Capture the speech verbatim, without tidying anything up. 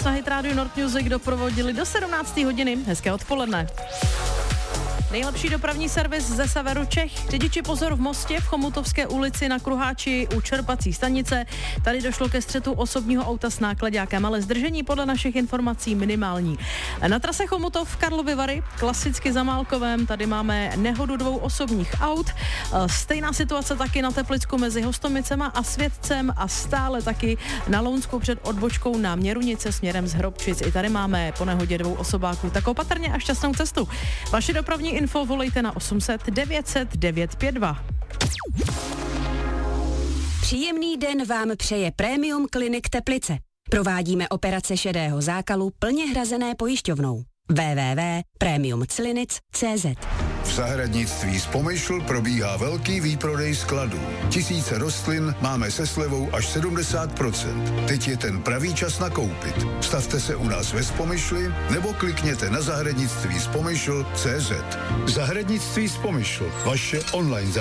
na Hit Radio Nord Music doprovodili do sedmnácté hodiny. Hezké odpoledne. Nejlepší dopravní servis ze severu Čech. Řidiči pozor v Mostě, v Chomutovské ulici na Kruháči u čerpací stanice. Tady došlo ke střetu osobního auta s náklaďákem, ale zdržení podle našich informací minimální. Na trase Chomutov Karlovy Vary, klasicky za Málkovem, tady máme nehodu dvou osobních aut. Stejná situace taky na Teplicku mezi Hostomicema a Světcem a stále taky na Lounsku před odbočkou na Měrunice směrem z Hrobčic. I tady máme po nehodě dvou osobáků. Tak opatrně a šťastnou cestu. Vaše dopravní info volejte na osm set devět set devět pět dva. Příjemný den vám přeje Premium Clinic Teplice. Provádíme operace šedého zákalu plně hrazené pojišťovnou. w w w tečka premium clinic tečka c z. V zahradnictví z Pomyšl probíhá velký výprodej skladů. Tisíce rostlin máme se slevou až sedmdesát procent. Teď je ten pravý čas nakoupit. Stavte se u nás ve Spomyšli nebo klikněte na zahradnictví z Pomyšl tečka c z. Zahradnictví z Pomyšl, vaše online